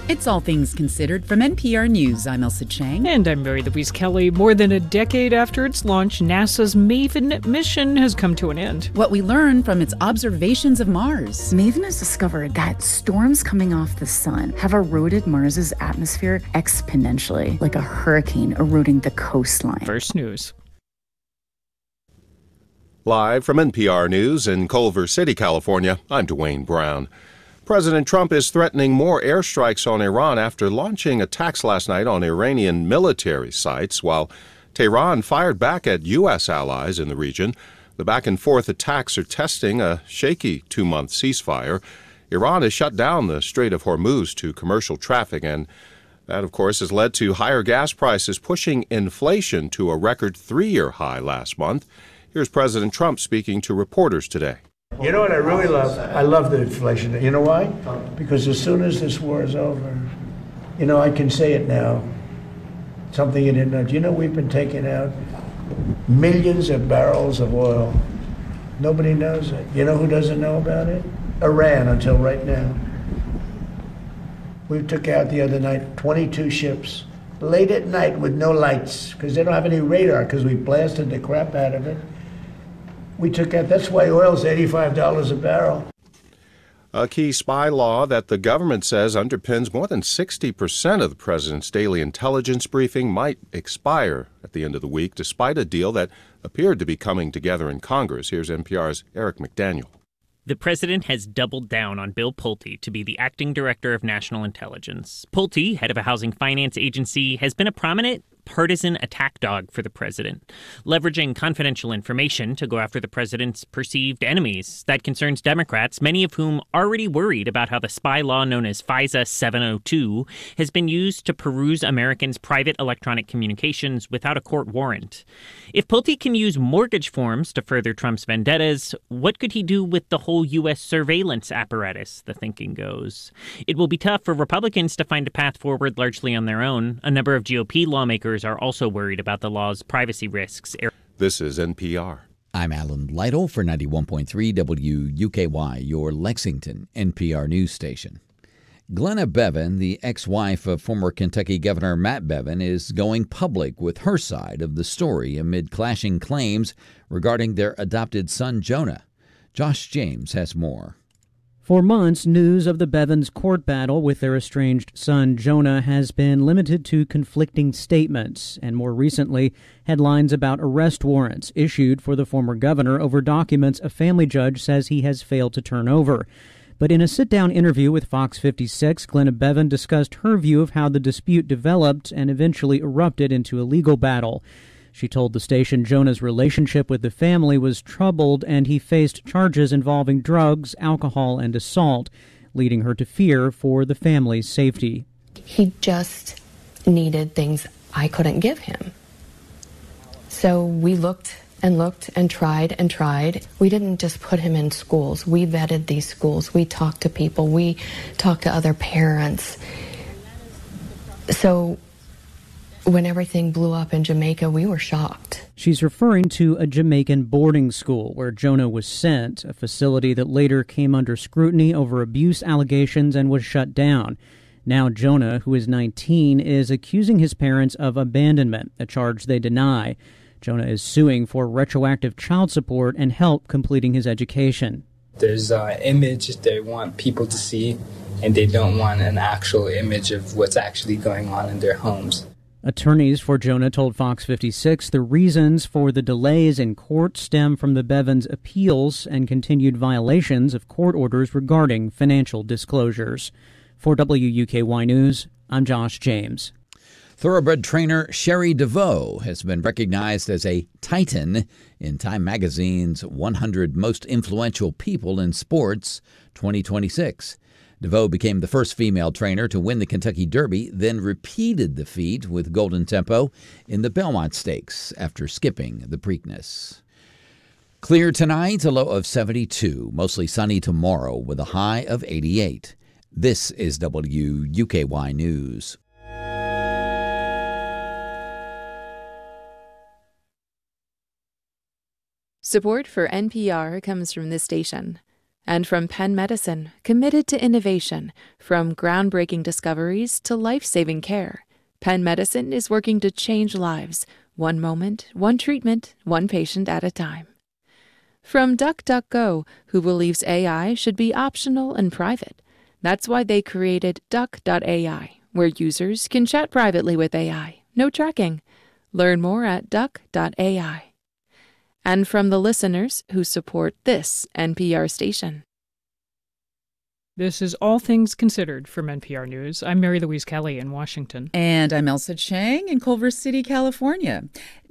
It's All Things Considered from NPR News. I'm Elsa Chang. And I'm Mary Louise Kelly. More than a decade after its launch, NASA's MAVEN mission has come to an end. What we learn from its observations of Mars. MAVEN has discovered that storms coming off the sun have eroded Mars's atmosphere exponentially, like a hurricane eroding the coastline. First News. Live from NPR News in Culver City, California, I'm Dwayne Brown. President Trump is threatening more airstrikes on Iran after launching attacks last night on Iranian military sites, while Tehran fired back at U.S. allies in the region. The back-and-forth attacks are testing a shaky 2-month ceasefire. Iran has shut down the Strait of Hormuz to commercial traffic, and that, of course, has led to higher gas prices, pushing inflation to a record 3-year high last month. Here's President Trump speaking to reporters today. You know what I really love? I love the inflation. You know why? Because as soon as this war is over, I can say it now. Something you didn't know. Do you know we've been taking out millions of barrels of oil? Nobody knows it. You know who doesn't know about it? Iran, until right now. We took out the other night 22 ships, late at night with no lights, because they don't have any radar, because we blasted the crap out of it. We took out, that's why oil's $85 a barrel. A key spy law that the government says underpins more than 60% of the president's daily intelligence briefing might expire at the end of the week, despite a deal that appeared to be coming together in Congress. Here's NPR's Eric McDaniel. The president has doubled down on Bill Pulte to be the acting director of national intelligence. Pulte, head of a housing finance agency, has been a prominent partisan attack dog for the president, leveraging confidential information to go after the president's perceived enemies. That concerns Democrats, many of whom already worried about how the spy law known as FISA 702 has been used to peruse Americans' private electronic communications without a court warrant. If Pulte can use mortgage forms to further Trump's vendettas, what could he do with the whole U.S. surveillance apparatus, the thinking goes? It will be tough for Republicans to find a path forward largely on their own. A number of GOP lawmakers are also worried about the law's privacy risks. This is NPR. I'm Alan Lytle for 91.3 WUKY, your Lexington NPR news station. Glenna Bevin, the ex-wife of former Kentucky Governor Matt Bevin, is going public with her side of the story amid clashing claims regarding their adopted son Jonah. Josh James has more. For months, news of the Bevins' court battle with their estranged son Jonah has been limited to conflicting statements, and more recently, headlines about arrest warrants issued for the former governor over documents a family judge says he has failed to turn over. But in a sit-down interview with Fox 56, Glenna Bevin discussed her view of how the dispute developed and eventually erupted into a legal battle. She told the station Jonah's relationship with the family was troubled and he faced charges involving drugs, alcohol, and assault, leading her to fear for the family's safety. He just needed things I couldn't give him. So we looked and looked and tried and tried. We didn't just put him in schools. We vetted these schools. We talked to people. We talked to other parents. So when everything blew up in Jamaica, we were shocked. She's referring to a Jamaican boarding school where Jonah was sent, a facility that later came under scrutiny over abuse allegations and was shut down. Now Jonah, who is 19, is accusing his parents of abandonment, a charge they deny. Jonah is suing for retroactive child support and help completing his education. There's an image they want people to see, and they don't want an actual image of what's actually going on in their homes. Attorneys for Jonah told Fox 56 the reasons for the delays in court stem from the Bevins' appeals and continued violations of court orders regarding financial disclosures. For WUKY News, I'm Josh James. Thoroughbred trainer Sherry DeVoe has been recognized as a Titan in Time Magazine's 100 Most Influential People in Sports 2026. DeVoe became the first female trainer to win the Kentucky Derby, then repeated the feat with Golden Tempo in the Belmont Stakes after skipping the Preakness. Clear tonight, a low of 72. Mostly sunny tomorrow with a high of 88. This is WUKY News. Support for NPR comes from this station And from Penn Medicine, committed to innovation, from groundbreaking discoveries to life-saving care, Penn Medicine is working to change lives, one moment, one treatment, one patient at a time. From DuckDuckGo, who believes AI should be optional and private. That's why they created Duck.ai, where users can chat privately with AI. No tracking. Learn more at Duck.ai. And from the listeners who support this NPR station. This is All Things Considered from NPR News. I'm Mary Louise Kelly in Washington. And I'm Elsa Chang in Culver City, California.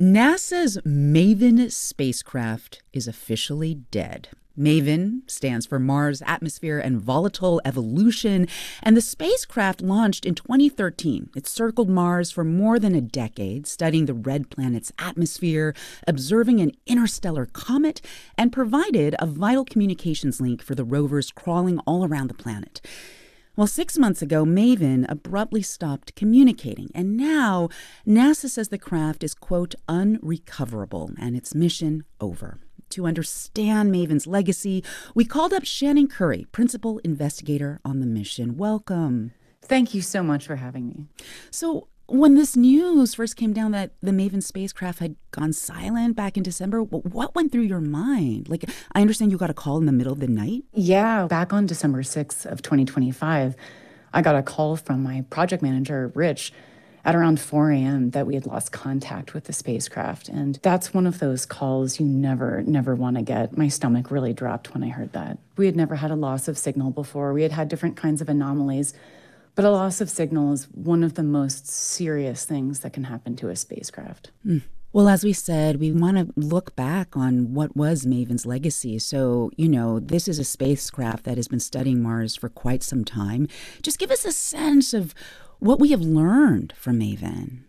NASA's MAVEN spacecraft is officially dead. MAVEN stands for Mars Atmosphere and Volatile Evolution, and the spacecraft launched in 2013. It circled Mars for more than a decade, studying the red planet's atmosphere, observing an interstellar comet, and provided a vital communications link for the rovers crawling all around the planet. Well, 6 months ago, MAVEN abruptly stopped communicating, and now NASA says the craft is, quote, unrecoverable and its mission over. To understand MAVEN's legacy, we called up Shannon Curry, principal investigator on the mission. Welcome. Thank you so much for having me. So, when this news first came down that the MAVEN spacecraft had gone silent back in December, what went through your mind? Like, I understand you got a call in the middle of the night? Yeah, back on December 6th of 2025, I got a call from my project manager, Rich, at around 4 a.m. that we had lost contact with the spacecraft. And that's one of those calls you never want to get. My stomach really dropped when I heard that. We had never had a loss of signal before. We had had different kinds of anomalies, but a loss of signal is one of the most serious things that can happen to a spacecraft. Well, as we said, we want to look back on what was MAVEN's legacy. So, this is a spacecraft that has been studying Mars for quite some time. Just give us a sense of what we have learned from MAVEN.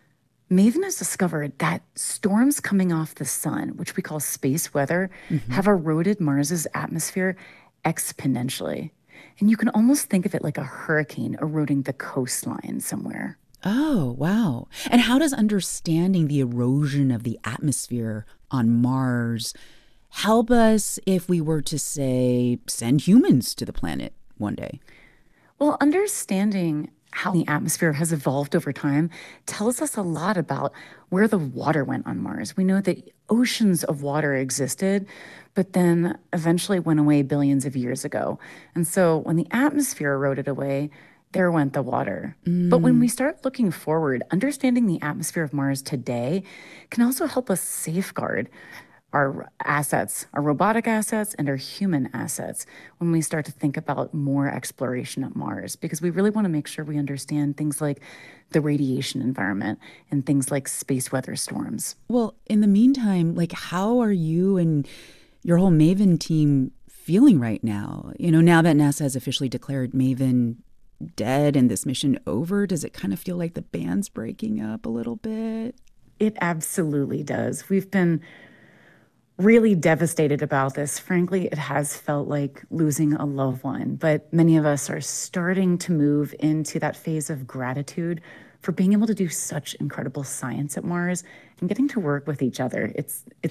MAVEN has discovered that storms coming off the sun, which we call space weather, have eroded Mars's atmosphere exponentially. And you can almost think of it like a hurricane eroding the coastline somewhere. Oh, wow. And how does understanding the erosion of the atmosphere on Mars help us if we were to, say, send humans to the planet one day? Well, understanding how the atmosphere has evolved over time tells us a lot about where the water went on Mars. We know that oceans of water existed, but then eventually went away billions of years ago. And so when the atmosphere eroded away, there went the water. But when we start looking forward, understanding the atmosphere of Mars today can also help us safeguard our assets, our robotic assets and our human assets when we start to think about more exploration at Mars, because we really want to make sure we understand things like the radiation environment and things like space weather storms. Well, in the meantime, how are you and your whole MAVEN team feeling right now? Now that NASA has officially declared MAVEN dead and this mission over, does it kind of feel like the band's breaking up a little bit? It absolutely does. We've been really devastated about this. Frankly, it has felt like losing a loved one, but many of us are starting to move into that phase of gratitude for being able to do such incredible science at Mars and getting to work with each other. It's